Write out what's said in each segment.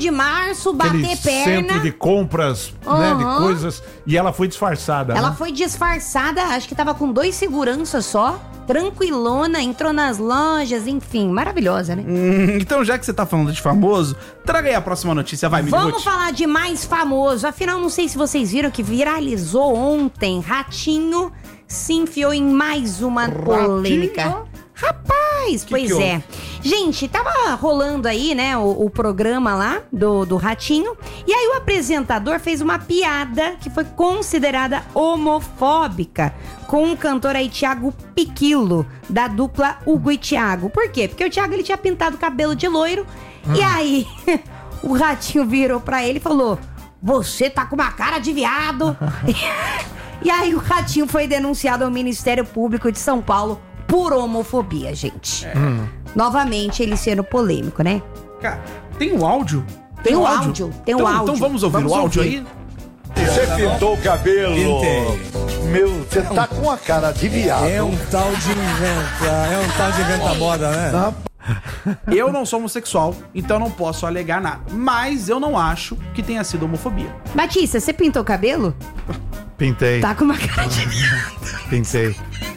de março, bater perna. Centro de compras, né, de coisas. E ela foi disfarçada, Ela né? foi disfarçada, acho que tava com 2 seguranças só. Tranquilona, entrou nas lojas, enfim, maravilhosa, né? Então, já que você tá falando de famoso, traga aí a próxima notícia, vai, Vamos falar de mais famoso. Afinal, não sei se vocês viram que viralizou ontem. Ratinho se enfiou em mais uma polêmica. Rapaz, pois é. Gente, tava rolando aí, né, o programa lá do Ratinho. E aí o apresentador fez uma piada que foi considerada homofóbica com o cantor aí, Thiago Piquilo, da dupla Hugo e Thiago. Por quê? Porque o Thiago, ele tinha pintado o cabelo de loiro. E aí, o Ratinho virou pra ele e falou: você tá com uma cara de viado. E aí o Ratinho foi denunciado ao Ministério Público de São Paulo por homofobia, gente. Novamente, ele sendo polêmico, né? Cara, tem um áudio? Tem um áudio. Então vamos ouvir o áudio aí? Você pintou o cabelo. Meu, você tá com a cara de viado. É um tal de inventa moda, né? Eu não sou homossexual, então não posso alegar nada. Mas eu não acho que tenha sido homofobia. Batista, você pintou o cabelo? Pintei. Tá com uma cara de viado. Pintei.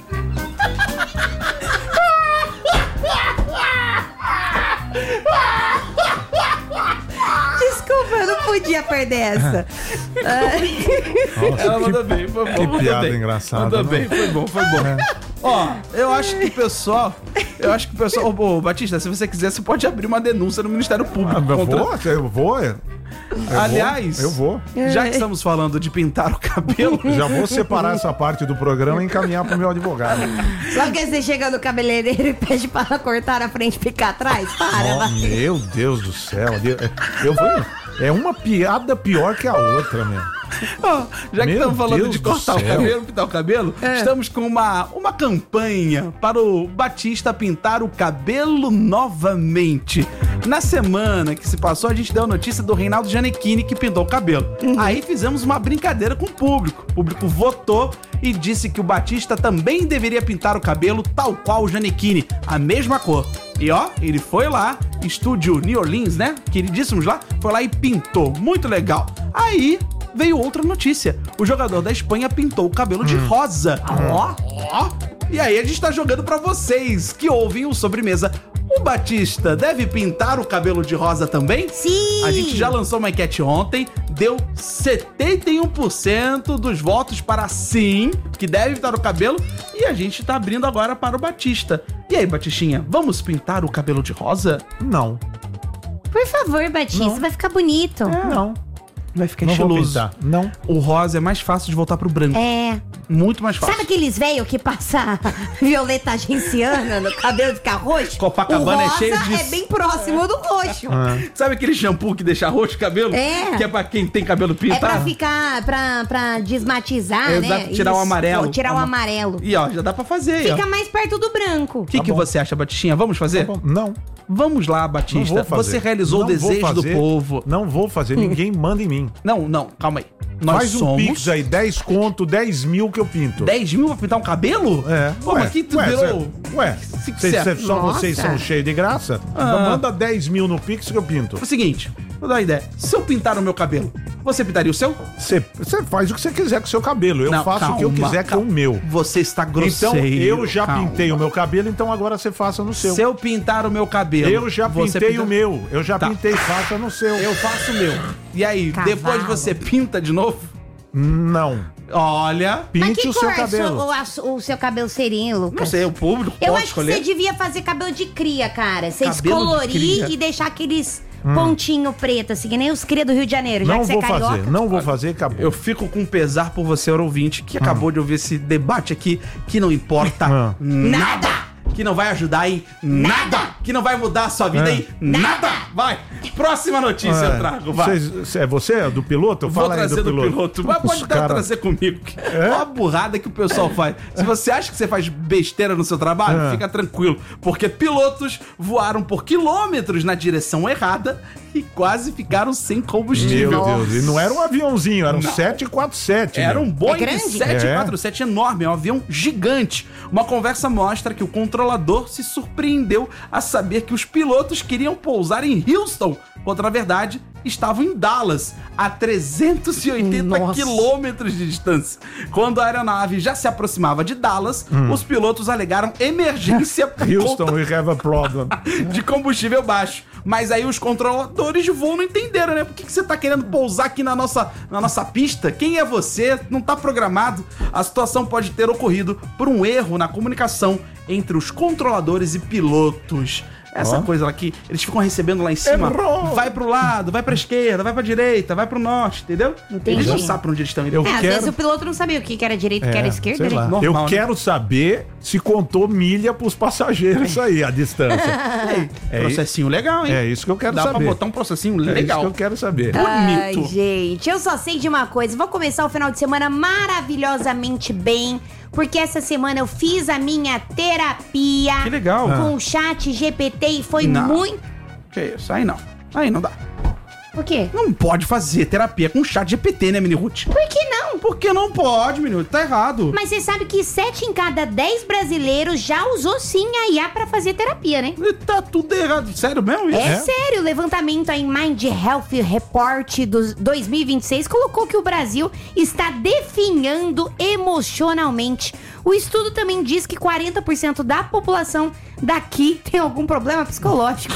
Desculpa, eu não podia perder essa. Nossa, Ela mandou bem, foi bom. que mandou piada bem. engraçada, Mandou né? bem, foi bom. Ó, eu acho que o pessoal... Ô, Batista, se você quiser, você pode abrir uma denúncia no Ministério Público. Eu vou. Aliás, Eu vou. já que estamos falando de pintar o cabelo... Já vou separar essa parte do programa e encaminhar pro meu advogado. Só que você chega no cabeleireiro e pede para cortar a frente e ficar atrás? Para, vai. Meu Deus do céu. Eu vou... É uma piada pior que a outra, meu. Ó, já que Meu estamos falando Deus de do cortar o céu. cabelo, pintar o cabelo, estamos com uma campanha para o Batista pintar o cabelo novamente. Na semana que se passou, a gente deu a notícia do Reinaldo Gianecchini que pintou o cabelo. Aí fizemos uma brincadeira com o público. O público votou e disse que o Batista também deveria pintar o cabelo tal qual o Gianecchini, a mesma cor. E ó, ele foi lá, estúdio New Orleans, né? Queridíssimos lá, foi lá e pintou. Muito legal. Aí veio outra notícia. O jogador da Espanha pintou o cabelo de rosa. Ó. E aí a gente tá jogando pra vocês que ouvem o Sobremesa. O Batista deve pintar o cabelo de rosa também? Sim! A gente já lançou uma enquete ontem, deu 71% dos votos para sim, que deve pintar o cabelo, e a gente tá abrindo agora para o Batista. E aí, Batistinha, vamos pintar o cabelo de rosa? Não. Por favor, Batista, vai ficar bonito. Não. Vai ficar Não vou estiloso. pintar. Não. O rosa é mais fácil de voltar pro branco. É. Muito mais fácil. Sabe aqueles velhos que passam violeta agenciana no cabelo ficar roxo? Copacabana o é rosa cheio de- é bem próximo do roxo. Sabe aquele shampoo que deixa roxo o cabelo? É. Que é pra quem tem cabelo É pra pintado? ficar, pra desmatizar, É, né? exato, tirar o amarelo. Pô, tirar o amarelo. E ó, já dá pra fazer aí, ó. Fica mais perto do branco. O que bom. você acha, Batistinha? Vamos fazer? Bom, não. Vamos lá, Não Batista. vou fazer. Você realizou Não o vou desejo do fazer. povo. Não vou fazer. Ninguém manda em mim. Não, calma aí. Nós Faz somos um pix aí, 10 conto, 10 mil que eu pinto. 10 mil pra pintar um cabelo? É. Pô, mas aqui tu virou... Só Nossa. vocês são cheios de graça? Então manda 10 mil no pix que eu pinto. É o seguinte, vou dar uma ideia. Se eu pintar o meu cabelo, você pintaria o seu? Você faz o que você quiser com o seu cabelo. Eu Não, faço o que eu calma, quiser calma. com o meu. Você está grosseiro. Então, eu já calma. pintei o meu cabelo, então agora você faça no seu. Se eu pintar o meu cabelo... Eu já você pintei pinta- o meu. Eu já Tá. pintei, faça no seu. Eu faço o meu. E aí, Cavalo. depois você pinta de novo? Não. Olha... Mas Pinte que o seu cor cabelo. o seu cabelo seria, Lucas? Não sei, o público Eu pode acho que escolher. você devia fazer cabelo de cria, cara. Você Cabelo de escolorir cria? e deixar aqueles pontinho preto, assim, que nem os cria do Rio de Janeiro, já Não que você é vou carioca. fazer. Não vou fazer, acabou. Eu fico com pesar por você, ouvinte, que acabou de ouvir esse debate aqui, que não importa nada. Que não vai ajudar em nada. Que não vai mudar a sua vida em nada. Vai. Próxima notícia eu trago, vai. É você? Do piloto? Vou Fala aí trazer do piloto. Mas pode Os até cara- trazer comigo. Olha a burrada que o pessoal faz. Se você acha que você faz besteira no seu trabalho, fica tranquilo. Porque pilotos voaram por quilômetros na direção errada e quase ficaram sem combustível. Meu Deus, e não era um aviãozinho, era um 747. Era um Boeing É grande? 747 enorme, é um avião gigante. Uma conversa mostra que o controlador se surpreendeu a saber que os pilotos queriam pousar em Houston, quando na verdade estavam em Dallas, a 380 quilômetros de distância. Quando a aeronave já se aproximava de Dallas, os pilotos alegaram emergência por Houston, we have a problem. de combustível baixo. Mas aí os controladores de voo não entenderam, né? Por que você tá querendo pousar aqui na nossa pista? Quem é você? Não tá programado. A situação pode ter ocorrido por um erro na comunicação entre os controladores e pilotos. Essa coisa lá que eles ficam recebendo lá em cima. Errou! Vai pro lado, vai pra esquerda, vai pra direita, vai pro norte, entendeu? Entendi. Eles não sabem pra onde eles estão indo. Às vezes o piloto não sabia o que era direita e o que era esquerda, sei né? lá. Normal, Eu né? quero saber se contou milha pros passageiros aí, a distância. Processinho legal, hein? É isso que eu quero Dá saber. pra botar um processinho É isso legal. que eu quero saber. Ai, Bonito. gente, eu só sei de uma coisa. Vou começar o final de semana maravilhosamente bem, porque essa semana eu fiz a minha terapia. Que legal. Com o chat GPT e foi Não. muito... Que isso? Aí não. Aí não dá. Por quê? Não pode fazer terapia com chat GPT, né, Mini Ruth? Por que não? Por que não pode, Mini Ruth? Tá errado. Mas você sabe que 7 em cada 10 brasileiros já usou sim a IA pra fazer terapia, né? Tá tudo errado. Sério mesmo isso? É sério, o levantamento em Mind Health Report dos 2026 colocou que o Brasil está definhando emocionalmente. O estudo também diz que 40% da população daqui tem algum problema psicológico.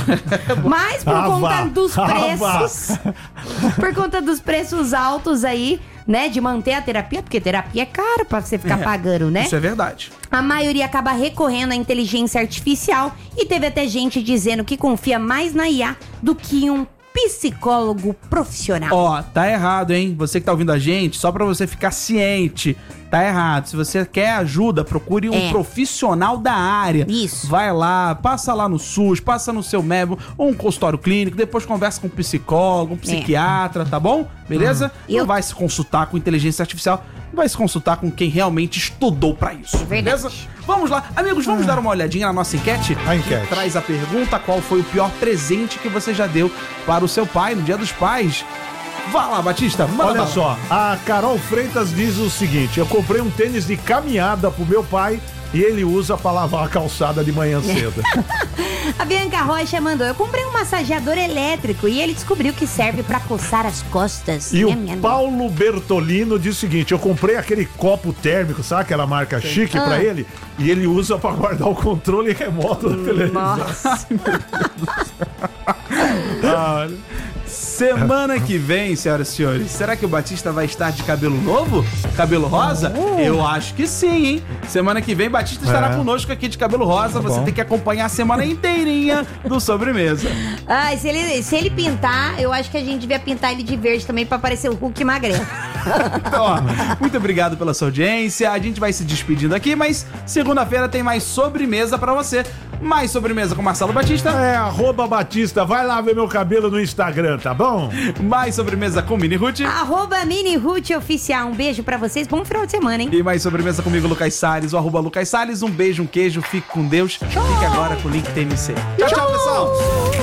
Mas por conta dos preços, por conta dos preços altos aí, né, de manter a terapia, porque terapia é caro pra você ficar pagando, né? Isso é verdade. A maioria acaba recorrendo à inteligência artificial e teve até gente dizendo que confia mais na IA do que em um psicólogo profissional. Ó, tá errado, hein? Você que tá ouvindo a gente, só pra você ficar ciente, tá errado. Se você quer ajuda, procure um profissional da área. Isso. Vai lá, passa lá no SUS, passa no seu MEB ou um consultório clínico, depois conversa com um psicólogo, um psiquiatra, tá bom? Beleza? Não vai se consultar com inteligência artificial, vai se consultar com quem realmente estudou pra isso. Verdade. Beleza? Vamos lá. Amigos, vamos dar uma olhadinha na nossa enquete? A enquete. Que traz a pergunta: qual foi o pior presente que você já deu para o seu pai no Dia dos Pais? Vá lá, Batista, manda Olha bala. só, a Carol Freitas diz o seguinte: eu comprei um tênis de caminhada pro meu pai e ele usa pra lavar a calçada de manhã cedo. A Bianca Rocha mandou: eu comprei um massageador elétrico e ele descobriu que serve pra coçar as costas. E o Nham, nham, nham. Paulo Bertolino diz o seguinte: eu comprei aquele copo térmico, sabe aquela marca chique pra ele? E ele usa pra guardar o controle remoto da televisão. Nossa. Semana que vem, senhoras e senhores, será que o Batista vai estar de cabelo novo? Cabelo rosa? Eu acho que sim, hein? Semana que vem, Batista estará conosco aqui de cabelo rosa. Você tem que acompanhar a semana inteirinha do Sobremesa. Ai, se ele pintar, eu acho que a gente devia pintar ele de verde também pra parecer o Hulk magrelo. Então, ó, muito obrigado pela sua audiência. A gente vai se despedindo aqui, mas segunda-feira tem mais sobremesa pra você. Mais sobremesa com Marcelo Batista. É, @Batista, vai lá ver meu cabelo no Instagram, tá bom? Mais sobremesa com Mini Ruth. @Mini Ruth Oficial. Um beijo pra vocês. Bom final de semana, hein? E mais sobremesa comigo, Lucas Salles, o @Lucas Salles. Um beijo, um queijo, fique com Deus. Fique agora com o Link TMC. Tchau, tchau, pessoal!